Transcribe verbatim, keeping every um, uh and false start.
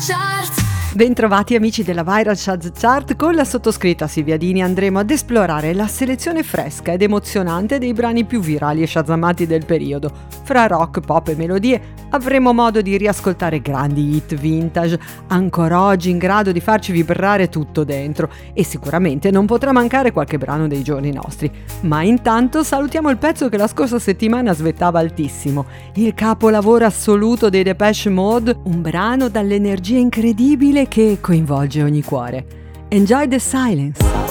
Chart. Bentrovati amici della Viral Shaz Chart, con la sottoscritta Silvia Dini andremo ad esplorare la selezione fresca ed emozionante dei brani più virali e shazzamati del periodo. Fra rock, pop e melodie avremo modo di riascoltare grandi hit vintage, ancora oggi in grado di farci vibrare tutto dentro, e sicuramente non potrà mancare qualche brano dei giorni nostri. Ma intanto salutiamo il pezzo che la scorsa settimana svettava altissimo, il capolavoro assoluto dei Depeche Mode, un brano dall'energia incredibile che coinvolge ogni cuore. Enjoy the silence.